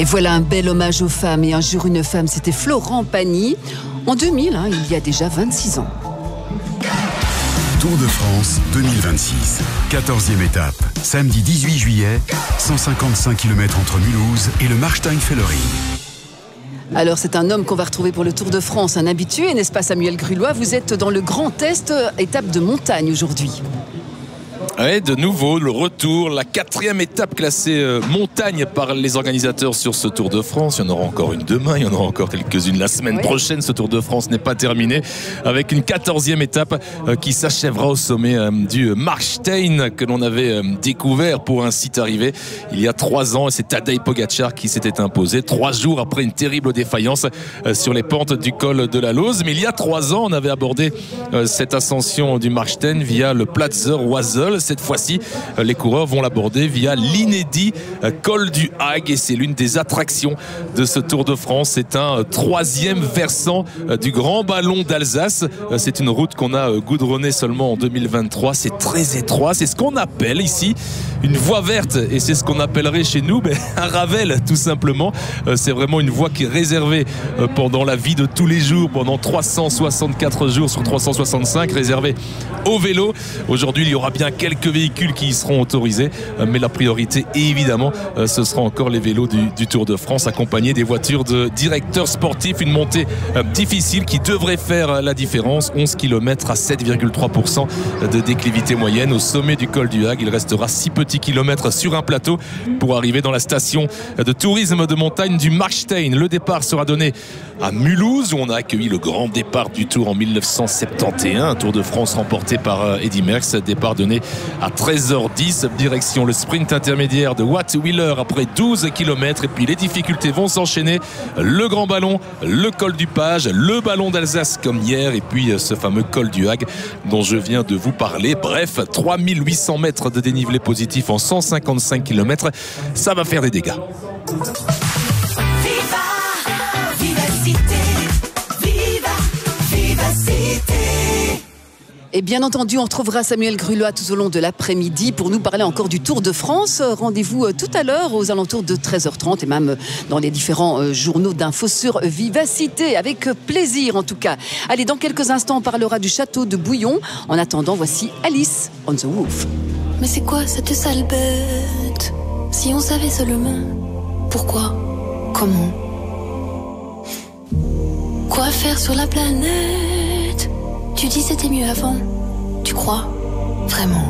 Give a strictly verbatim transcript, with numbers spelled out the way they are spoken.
Et voilà un bel hommage aux femmes. Et un jour, une femme, c'était Florent Pagny. En deux mille, hein, il y a déjà vingt-six ans. Tour de France deux mille vingt-six, quatorzième étape, samedi dix-huit juillet, cent cinquante-cinq kilomètres entre Mulhouse et le Marstein-Fellering. Alors c'est un homme qu'on va retrouver pour le Tour de France, un habitué, n'est-ce pas Samuel Grulois? Vous êtes dans le Grand Est, étape de montagne aujourd'hui. Ouais, de nouveau, le retour, la quatrième étape classée euh, montagne par les organisateurs sur ce Tour de France. Il y en aura encore une demain, il y en aura encore quelques-unes la semaine oui. prochaine. Ce Tour de France n'est pas terminé avec une quatorzième étape euh, qui s'achèvera au sommet euh, du Marstein que l'on avait euh, découvert pour un site arrivé il y a trois ans. Et c'est Tadej Pogacar qui s'était imposé trois jours après une terrible défaillance euh, sur les pentes du col de la Lauze. Mais il y a trois ans, on avait abordé euh, cette ascension du Marstein via le Platzer Oisel. Cette fois-ci, les coureurs vont l'aborder via l'inédit col du Hague et c'est l'une des attractions de ce Tour de France. C'est un troisième versant du Grand Ballon d'Alsace. C'est une route qu'on a goudronnée seulement en deux mille vingt-trois. C'est très étroit. C'est ce qu'on appelle ici une voie verte et c'est ce qu'on appellerait chez nous ben, un Ravel tout simplement. C'est vraiment une voie qui est réservée pendant la vie de tous les jours, pendant trois cent soixante-quatre jours sur trois cent soixante-cinq, réservée au vélo. Aujourd'hui, il y aura bien quelques véhicules qui y seront autorisés, mais la priorité évidemment ce sera encore les vélos du, du Tour de France accompagnés des voitures de directeurs sportifs. Une montée difficile qui devrait faire la différence. Onze kilomètres à sept virgule trois pour cent de déclivité moyenne au sommet du col du Hague. Il restera six petits kilomètres sur un plateau pour arriver dans la station de tourisme de montagne du Marstein. Le départ sera donné à Mulhouse où on a accueilli le grand départ du Tour en mille neuf cent soixante et onze, un Tour de France remporté par Eddy Merckx. Départ donné à treize heures dix, direction le sprint intermédiaire de Wattwiller après douze kilomètres et puis les difficultés vont s'enchaîner. Le Grand Ballon, le col du Page, le Ballon d'Alsace comme hier et puis ce fameux col du Hague dont je viens de vous parler. Bref, trois mille huit cents mètres de dénivelé positif en cent cinquante-cinq kilomètres, ça va faire des dégâts. Et bien entendu, on retrouvera Samuel Grulois tout au long de l'après-midi pour nous parler encore du Tour de France. Rendez-vous tout à l'heure aux alentours de treize heures trente et même dans les différents journaux d'infos sur Vivacité. Avec plaisir en tout cas. Allez, dans quelques instants, on parlera du château de Bouillon. En attendant, voici Alice on the Roof. Mais c'est quoi cette sale bête? Si on savait seulement pourquoi, comment, quoi faire sur la planète. Tu dis c'était mieux avant. Tu crois? Vraiment?